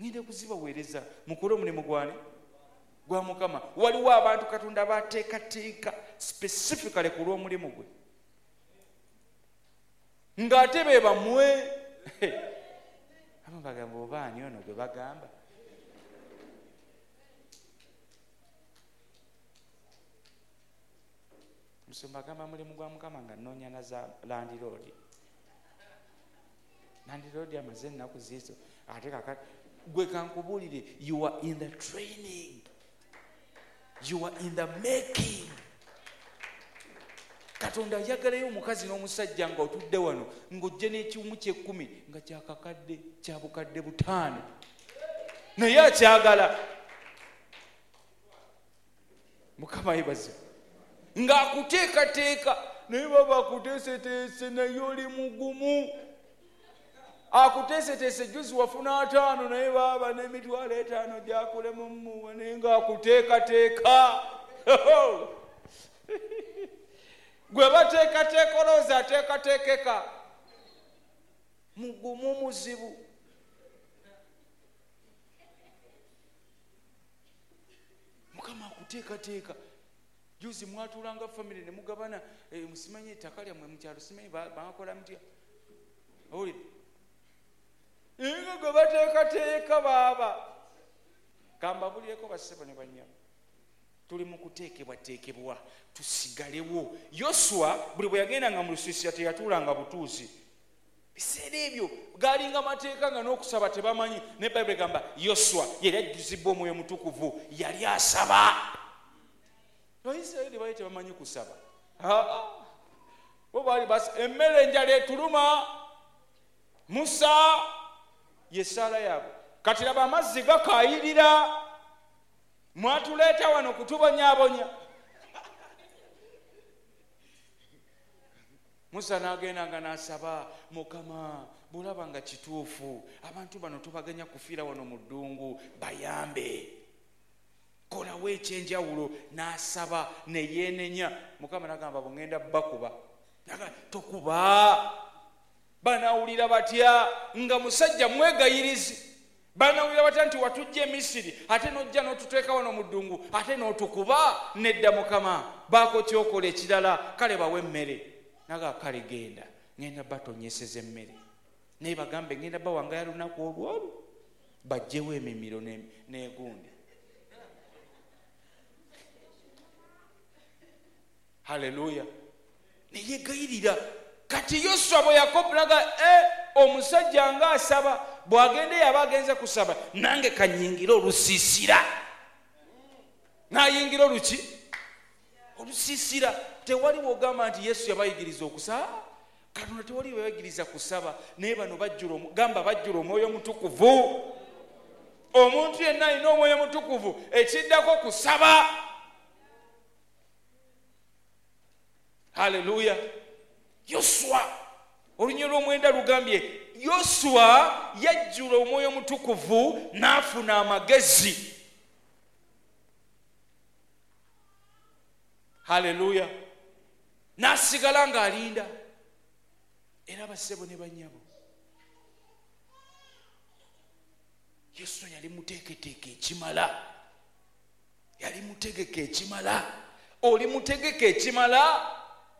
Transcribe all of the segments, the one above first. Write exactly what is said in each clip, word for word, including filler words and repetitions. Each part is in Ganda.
ngenda kuzibaweereza mukole omulimu gwane gwa Mukama. Waliwo abantu Katonda bateekateeka specifically ku lw'omulimu gwe ng'ate be bamwe abo bagamba oba ani ono gwe bagamba. Musumba agamba mulimu gwa Mukama nga nnoonya na za landiroodi. Landiroodi amaze ennaku ziizo ate kakati gwe kankubuulire, you are in the training, you are in the making. Katonda ayagalayo omukazi n'omusajja nga otudde wano ng'ojje n'ekiwumu ky'ekkumi nga kyakakadde kya bukadde butaano naye akyagala. Mukama yebaze ng'akuteekateeka naye baba akuteeseteese naye oli mugumu. Akuteeseteese juzi wafuna ataano naye baba n'emitwalo etaano gyakulemu mmuwa naye ng'akuteekateeka. Gwe bateekateeka olowooza ateekateekeka mugumu muzibu. Mukama akuteekateeka. Juzi mwatuulanga famire ne mugabana musimanyi ettaka lyammwe mu kyalo simanyi bakola mutya owulire nga gwe bateekateeka baaba kambabulireko bassebo ne bannyabo. Tuli mu kuteekebwateekebwa tusigalewo. Yoswa buli bwe yagendanga mu lusiisira teyatuulanga butuuzi. Biseera ebyo gaalinga mateeka nga n'okusaba tebamanyi. Ne Bayibuli egamba Yoswa yali ajjuzibwa Omwoyo Mutukuvu yali asaba. Abayisirayiri baali tebamanyi kusaba. Bo baali basa emmere enjala etuluma. Musa ye ssaala yaabwe. Kati laba amazzi gakaayirira. Mwatuleeta wano kutubonyaabonya. Musa n'agendanga n'asaba, Mukama bulaba nga kituufu abantu bano tubaganya kufiira wano mu ddungu bayambe. Kolawo ekyenjawulo. N'asaba ne yeenenya. Mukama n'agamba bwengenda bakuba. Tokuba. Banaawulira batya nga musajja mwegayirizi. Banawulira batya nti watujja e Misiri ate n'ojja n'otuteeka wano mu ddungu ate n'otukuba. Nedda Mukama baako kyokola ekirala, kale bawe emmere. Naga kale genda ngenda batonyeseza emmere naye bagambe ngenda bawangaya lunaku olwolu bajjewo emimiro n'egundi. Haleluya. Neyegayirira. Kati Yoswa bwe yakobulaga e omusajja nga asaba bw'agende yaba agenze kusaba nange kanyingira olusiisira. N'ayingira oluki? Olusiisira. Tewali wogamba nti Yesu yabayigiriza okusaba. Katonda tewali bayigiriza kusaba naye bano bajjula gamba bajjula Omwoyo Mutukuvu. Omuntu yenna alina Omwoyo Mutukuvu ekiddako kusaba. Haleluya. Yoswa olunyiro lw'omwenda lugambye Yoswa yajjula Omwoyo Mutukuvu n'afuna amagezi. Haleluya. N'asigala ng'alinda. Era bassebo ne bannyabo Yoswa yali muteeketeeke ekimala. Yali mutegeke ekimala. Oli mutegeke ekimala.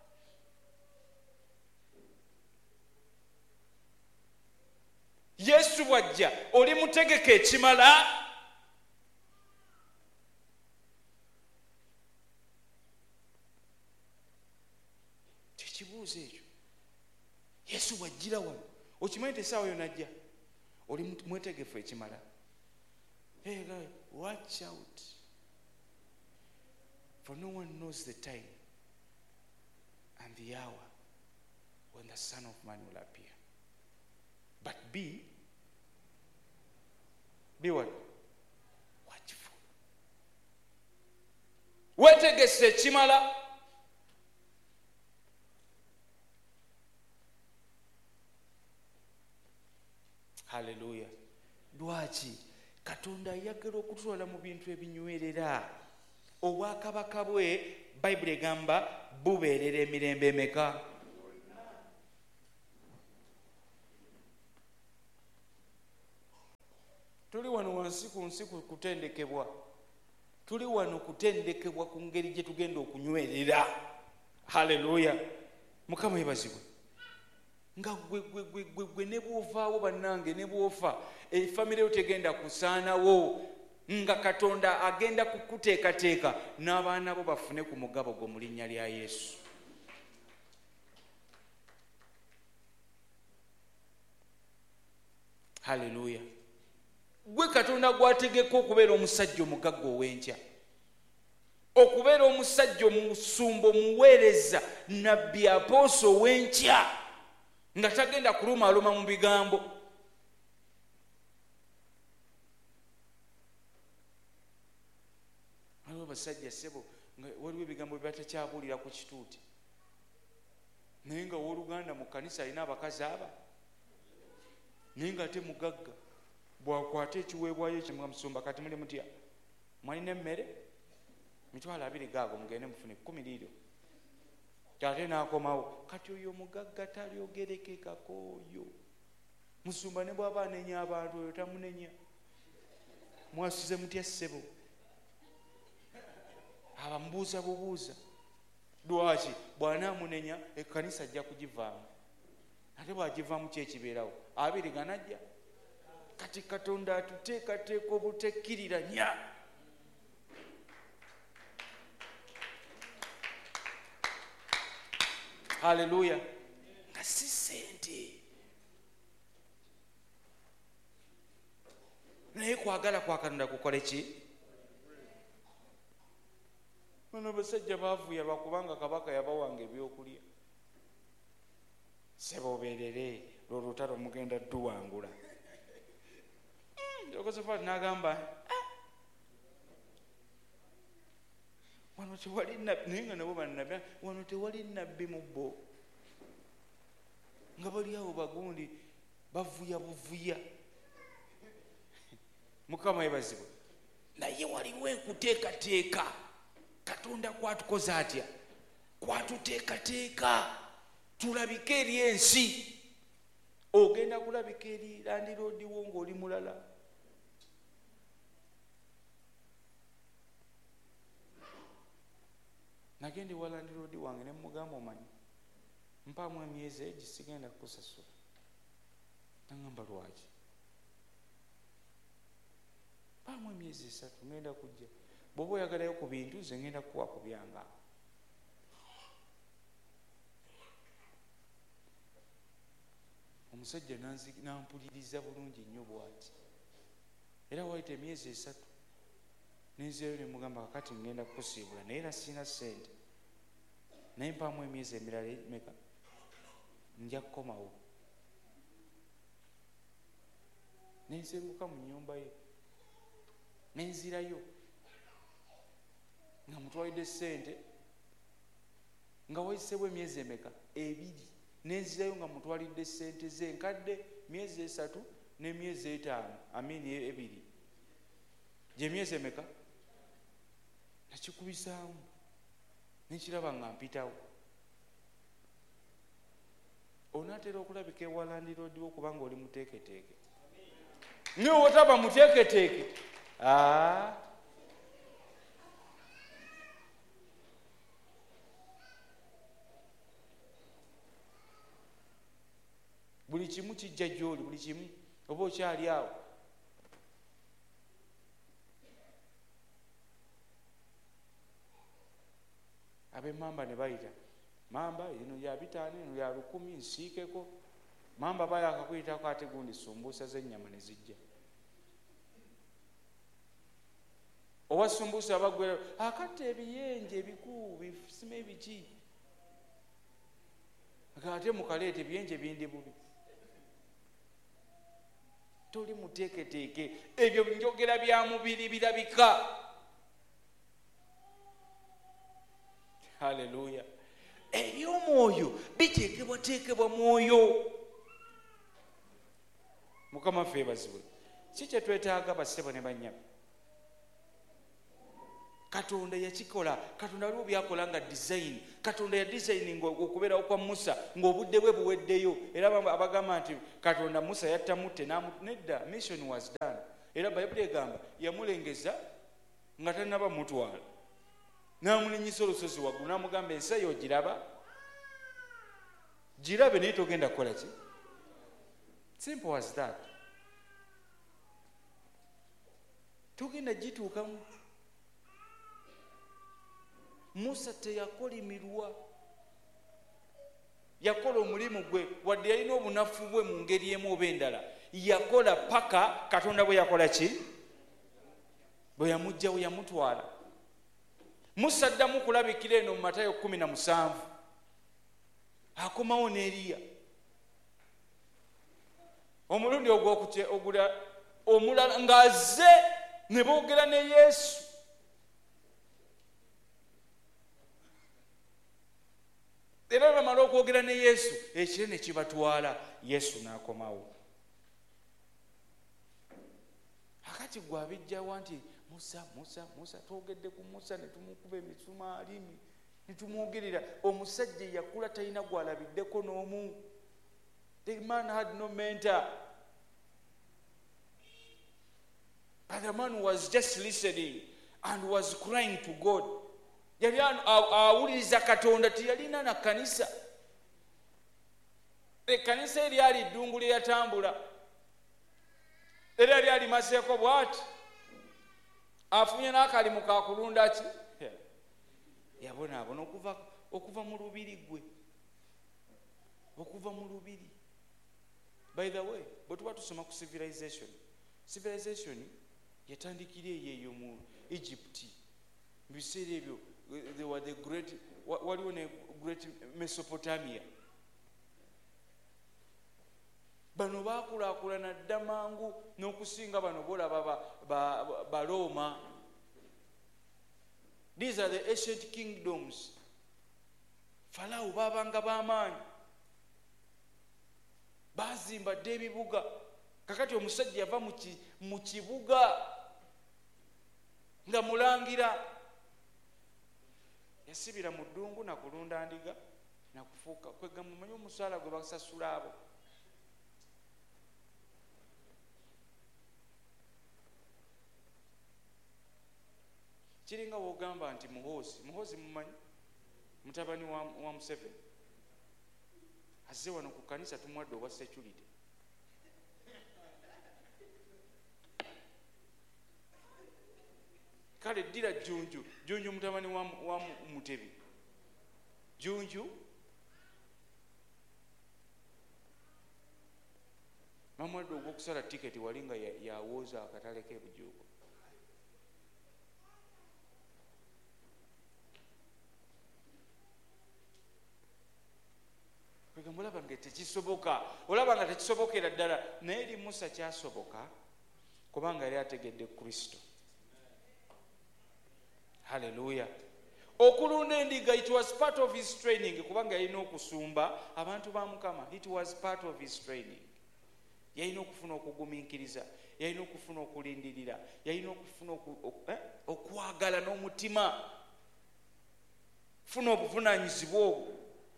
Yesu bwajja oli mutegeke ekimala. Tekibuuzo ekyo. Yesu bwajjira wano okimanyi nti essaawa yonna ajja oli mwetegefu ekimala. Hey guys, watch out, for no one knows the time and the hour when the Son of Man will appear. But be, be what? Watchful. Wetegese ekimala. Hallelujah. Lwaki Katonda ayagala okutwala mu bintu ebinywerera. Obwakabaka bwe Bayibuli egamba bubeerera emirembe emeka? tuli wano wansi ku nsi kutendekebwa, tuli wano kutendekebwa ku ngeri gye tugenda okunywerera. Haleluya, Mukama yebazibwe. Nga gwe gwe gwe gwe gwe ne bw'ovaawo bannange, ne bw'ofa efamire yo tegenda kusaanawo, nga Katonda agenda kukuteekateeka n'abaana bo bafune ku mugabo gwo mu linnya lya Yesu. Haleluya. Gwe Katonda gwategeka okubeera omusajja omugagga ow'enkya, okubeera omusajja omusumba, omuweereza, nabbi, apooso ow'enkya, nga tagenda kulumaaluma mu bigambo. Waliwo basajja ssebo nga waliwo ebigambo bye batakyabuulira ku kituuti, naye nga w'oluganda mu kkanisa alina abakazi aba, naye nga ate mugagga. Bwakwata ekiweebwayo ekyo nga musumba, kati muli mutya, mwalina emmere mitwalo abiri gaago mugende mufune kkumi liiro, ate n'akomawo. Kati oyo mugagga talyogerekekako oyo. Musumba ne bw'aba anenya abantu, oyo tamunenya. Mwasuze mutya ssebo? Abamubuuza bubuuza. Lwaki? Bw'anaamunenya ekkanisa ajja kugivaamu, ate bw'agivaamu ki ekibeerawo? Abiri ganajja. Kati Katonda atuteekateeka obutekkiriranya. Haleluya. Nga si ssente, naye kwagala kwa Katonda kukole ki? Bano basajja baavuya lwakubanga kabaka yabawanga ebyokulya. Sebo obeerere, lwo lutalo mugenda tuwangula. Josephat n'agamba, wano tewali nabbi, naye nga nabo bannabbi, wano tewali nabbi mu bo. Nga bali awo bagundi bavuya buvuya. Mukama yebazibwe. Naye waliwo enkuteekateeka. Katonda kwatukoze atya? Kwatuteekateeka tulabike eri ensi. Ogenda kulabika eri landiroodiwo ng'oli mulala. Nagende wa landiroodi wange ne mugamba, omanyi mpaamu emyezi egi sigenda kukusasula. Nagamba lwaki? Mpaamu emyezi esatu ngenda kujja, bw'oba oyagalayo ku bintu ze ngenda kukuwa ku byange. Omusajja nampuliriza bulungi nnyo bw'ati, era wayita emyezi esatu nenzeeyo ne mugamba, kakati ngenda kukusiibula naye era sina ssente, naye mpaamu emyezi emirala emeka nja kukomawo. Nensenguka mu nnyumba ye nenzirayo nga mutwalidde ssente, nga wayiseewo emyezi emeka? Ebiri. Nenzirayo nga mutwalidde ssente ze nkadde myezi esatu n'emyezi etaano, amini ebiri, gye myezi emeka? Nakikubisaamu nekiraba nga mpitawo. Onaatera okulabika ewa landiroodi wo kubanga oli muteeketeeke. Naye otaba muteeketeeke, aa buli kimu kijja gy'oli, buli kimu. Oba okyali awo, ab'emmamba ne bayita, mamba eno ya bitaano, eno ya lukumi, nsiikeko. Mamba bayaka kuyitako, ate gundi sumbuusa z'ennyama ne zijja. Owa sumbuusa abagwera, akatta ebiyenje ebikuu bisima ebiki, ate mukaleeta ebiyenje bindi bubi. Toli muteeketeeke, ebyo njogera bya mubiri birabika. Haleluya. Eby'omwoyo biteekebwateekebwa mwoyo. Mukama ffe bazibwe. Si kye twetaaga bassebo ne bannyabo. Katonda yakikola. Katonda waliwo byakola nga design. Katonda ya designing okubeerawo kwa Musa ng'obudde bwe buweddeyo, era abagamba nti Katonda Musa yattamutte nedda. Mission was done. era bayibuli egamba yamulengeza nga tanaba mutwala, n'amulinyisa olusozi waggulu n'amugamba ensi eyo ogiraba, girabe naye togenda kukola ki? Simple as that. Togenda gituukamu. Musa teyakolimirwa, yakola omulimu gwe, wadde yalina obunafu bwe mu ngeri emu oba endala, yakola paka Katonda bwe yakola ki? Bwe yamugjawo yamutwala. Musa addamu kulabikira eno mu Matayo kumi na musanvu, akomawo ne Eriya. Omulundi ogwokugula omulala ng'azze ne boogera ne Yesu. Era bamala okwogera ne Yesu, ekire ne kibatwala, Yesu n'akomawo. Akati gwe abijjawa nti Musa, Musa, Musa, twogedde ku Musa ne tumukuba emisumaali ne tumwogerera. Omusajja yakula talina gwalabiddeko n'omu. The man had no mentor. But the man was just listening and was crying to God. Yali awuliriza Katonda, tiyalina na kanisa. Ekkanisa eryali ddungu lye yatambula era lyali maseeko bw'ati, afunye n'akalimu ka kulunda ki? Yabonaabona okuva okuva mu lubiri gwe, okuva mu lubiri. By the way, bwe tuba tusoma ku civilization, civilization yatandikira eyo mu Egypt. Mu biseera ebyo they were the great, waliwo ne great Mesopotamia. Bano baakulaakulana dda mangu n'okusinga bano bolaba Baroma. These are the ancient kingdoms. Farao baabanga b'amaanyi, baazimba dda ebibuga. Kakati omusajja yava mu kibuga nga mulangira, yasibira mu ddungu na kulunda ndiga na kufuuka kwegamba mumanyi omusaala gwe basasula abo. Kiringa wogamba nti Muhoozi, Muhoozi mumanyi mutabani wa, wa Museveni azze wano ku kanisa tumwadde obwa security. Kale ddira Jjunju, Jjunju mutabani wa, wa Mutebi, Jjunju mamwadde ogw'okusala tiketi wali nga yawooza akatale k'ebujuuko. Kwegamba olaba nga tekisoboka, olaba nga tekisobokera ddala, naye eri Musa kyasoboka kubanga yali ategedde Kristo. Hallelujah. Okulunda endiga, it was part of his training, kubanga yalina okusumba abantu ba Mukama. It was part of his training. Yalina okufuna okugumiikiriza, yalina okufuna okulindirira, yalina okufuna okwagala n'omutima, funa obuvunaanyizibwa obwo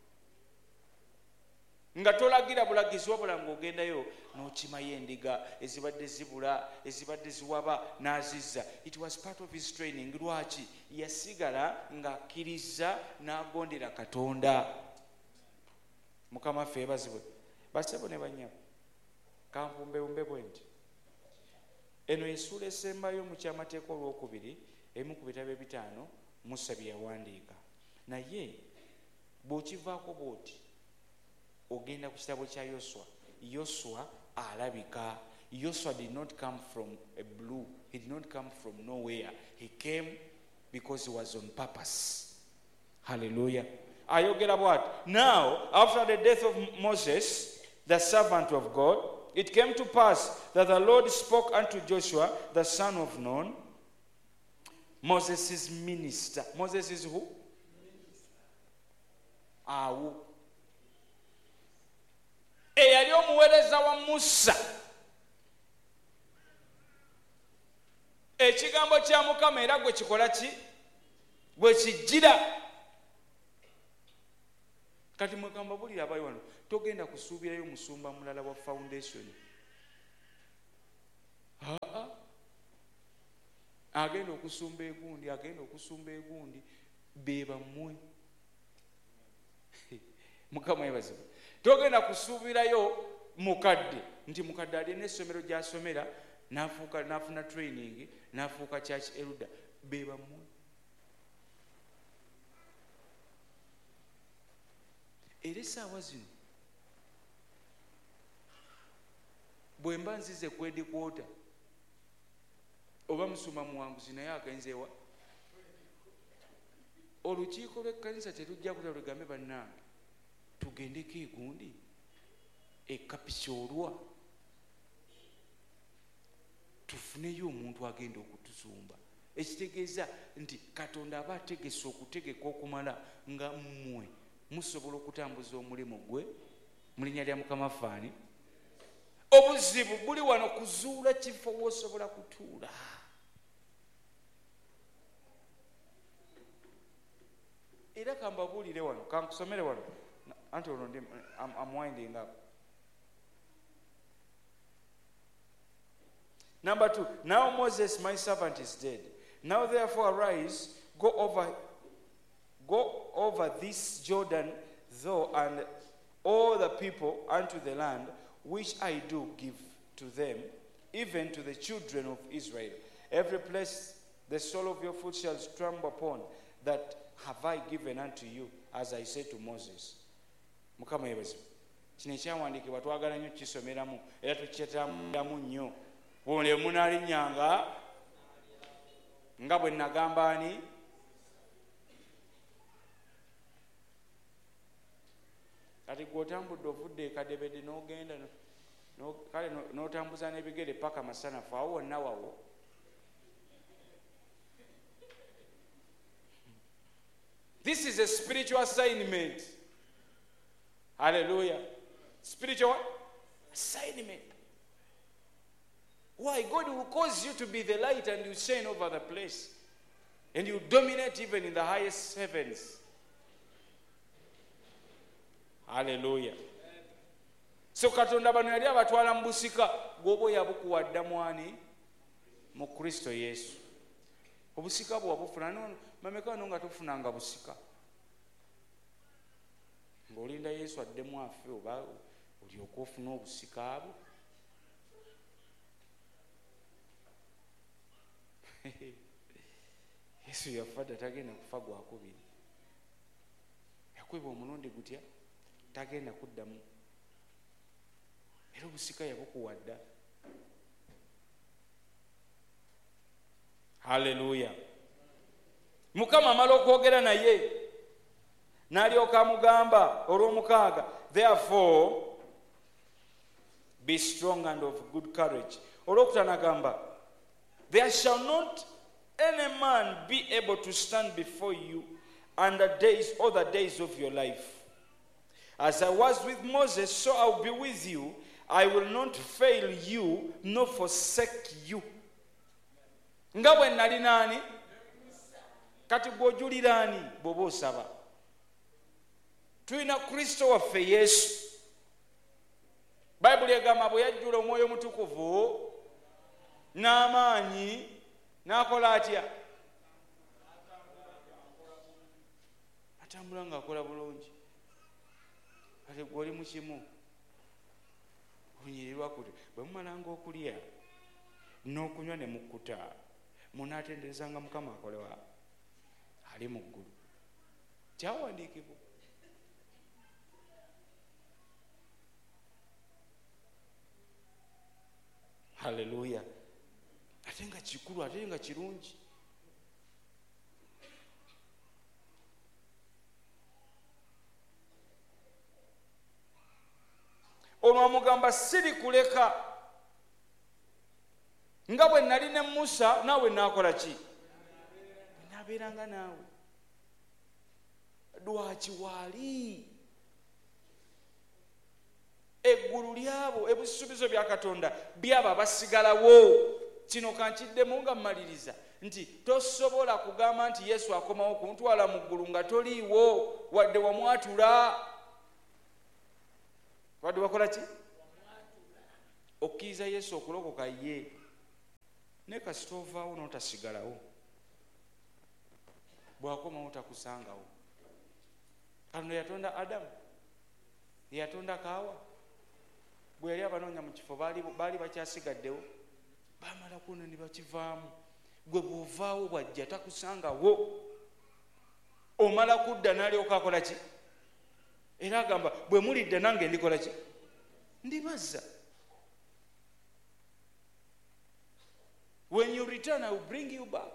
nga tolagira bulagizi wabula ng'ogendayo n'okimayo endiga ezibadde zibula, ezibadde ziwaba n'azizza. It was part of his training. Lwaki? Yasigala ng'akkiriza n'agondera Katonda. Mukama ffe ebazibwe. Basebo ne bannyabo, kampumbewumbe bwe nti eno ensuula esembayo mu kyamateeka olwokubiri emu ku bitabo ebitaano Musa bye yawandiika. Naye bw'okivaako bw'oti ogenda ku kitabo kya Yoswa. Yoswa alabika. Yoswa did not come from a blue. He did not come from nowhere. He came because he was on purpose. Hallelujah. Ayogera bw'ati. Now, after the death of Moses, the servant of God, it came to pass that the Lord spoke unto Joshua, the son of Nun, Moses' minister. Moses is who? Awo. Eyali omuweereza wa Musa. Ekigambo kya Mukama era gwe kikola ki? Gwe kijjira. Kati mugamba bulira abayi wano, togenda kusuubirayo musumba mulala wa foundation. Aa, agenda okusumba egundi agenda okusumba egundi beba mmwe. Mukama yebazibwe. Togenda kusuubirayo mukadde nti mukadde alina essomero gy'asomera n'afuuka n'afuna training n'afuuka church elder. Beba mmwe. Era essaawa zino bwe mba nzize kwedi kwota oba musuma muwanguzi naye agenze wa olukiiko lw'ekkanisa terujja kuta lugambe bannange tugendeko egundi ekapisoolwa tufuneyo omuntu agenda okutusumba. Ekitegeeza nti Katonda aba ategese okutegeka okumala nga mmwe musobola okutambuza omulimu gwe mu linnya lya Mukama faani. Obuzibu buli wano kuzuula kifo w'osobola kutuula. Era kambabuulire wano kankusomere wano anti ono ndi I'm winding up. Number two, now Moses my servant is dead. Now therefore arise, go over go over this Jordan, thou and all the people unto the land which I do give to them, even to the children of Israel. Every place the sole of your foot shall trample upon, that have I given unto you, as I said to Moses. Mukama yebazibwe. Kino ekyawandiikibwa twagala nnyo kisomeramu era tukyetambulamu nnyo. Bw'ole munaalinnyanga nga bwe nagamba ani kati gw'otambudde ovudde ekadebede n'ogenda kale n'otambuza n'ebigere paka masanafu awo wonna wawo. This is a spiritual assignment. Hallelujah. Spiritual assignment. Why? God will cause you to be the light and you shine over the place. And you dominate even in the highest heavens. Hallelujah. So Katonda bano yali abatwala mu busika gwobo yabukuwadda mwani mu Kristo Yesu. Obusika bwo wabufuna no mameka no nga tofunanga busika. Ng'olinda Yesu addemu afe oba olyoka ofuna obusika abo. Yesu yafadda tagenda kufa gwakubiri. Yakweba omulundi gutya tagenda kuddamu. Era obusika yabukuwadda. Hallelujah. Mukama amala okwogera naye n'alyoka amugamba olw'omukaaga, therefore be strong and of good courage. Olwokutaano agamba, there shall not any man be able to stand before you and the days all the days of your life. As I was with Moses, so I will be with you. I will not fail you nor forsake you. Nga bwe nali nani kati gw'ojulira ani bw'oba osaba. Tulina Kristo waffe Yesu. Bayibuli egamba bwe yajjula Omwoyo Omutukuvu n'amaanyi n'akola atya? Atambula ng'akola bulungi. Kati gw'oli mu kimu onyirirwa kuti bwe mumalanga okulya n'okunywa ne mukkuta munaatenderezanga Mukama akolewa ali mu ggulu. Kyawandiikibwa. Hallelujah. Ate nga kikulu ate nga kirungi. Ono amugamba siri kuleka nga bwe nali ne Musa naawe naakola ki? Naabeeranga naawe. Lwaki waali eggulu lyabo ebisuubizo bya Katonda byaba basigalawo. Kino kankiddemu nga mmaliriza nti tosobola kugamba nti Yesu akomawo kuntwala mu ggulu nga toliiwo wadde wamwatula. Wadde wakola ki? Okkiriza Yesu okulokoka ye ne kasita ovaawo n'otasigalawo, bwakomawo takusangawo. Kano yatonda Adamu, yatonda Kaawa, bwe yali abanoonya mu kifo baali baali bakyasigaddewo, baamala kuno ne bakivaamu. Gwe bw'ovaawo bwajja takusangawo, omala kudda n'alyoka akola ki? Era agamba bwe mulidda nange ndikola ki? Ndibazza. When you return, I will bring you back.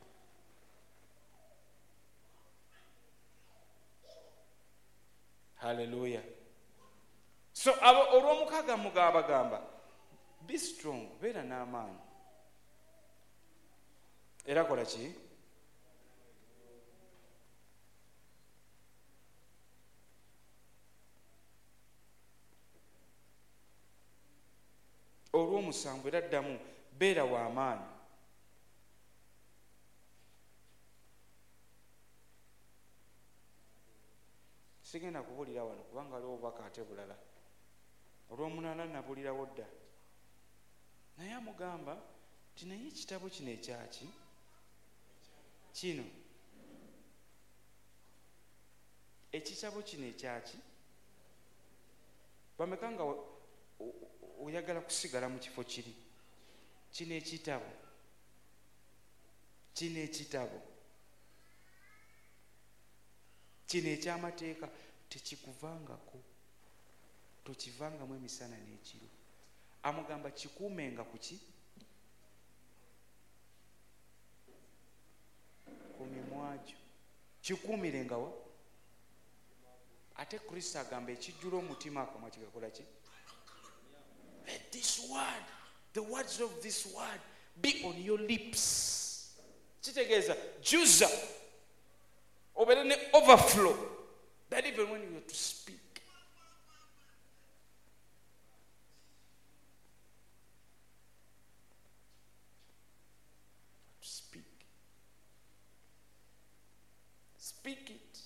Hallelujah. So olw'omukaaga mugaba gamba be strong, beera n'amaanyi. Era kola ki? Olw'omusanvu era ddamu beera w'amaanyi. Sigenda kubulira wano kubanga waliwo obubaka ate bulala. Olw'omunaana nabulirawo dda. Naye amugamba nti naye ekitabo kino ekyaki? Kino. Ekitabo kino ekyaki? Bameka nga oyagala kusigala mu kifo kiri? Kino ekitabo. Kino ekitabo. Kino eky'amateeka tekikuvangako. Tokivangamu emisana n'ekiro. Amugamba kikuumenga ku ki? Ku mimwa gyo. Kikuumirenga wa? Ate Kristo agamba ekijjula omutima akamwa kigakola ki? Let this word, the words of this word be on your lips. Kitegeeza juza obeere ne overflow, that even when you are to speak, to speak, speak it.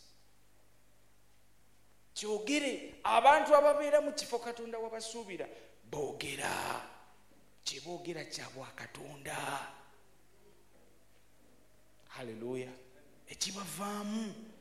Kyogere. Abantu ababeera mu kifo Katonda wabasuubira boogera. Kye boogera kya bwa Katonda. Hallelujah. Ekibavaamu